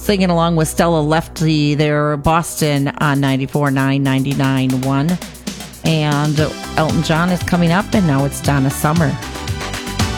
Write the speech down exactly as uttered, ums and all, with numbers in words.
singing along with Stella Lefty there, Boston on ninety-four point nine, ninety-nine point one. And Elton John is coming up, and now it's Donna Summer.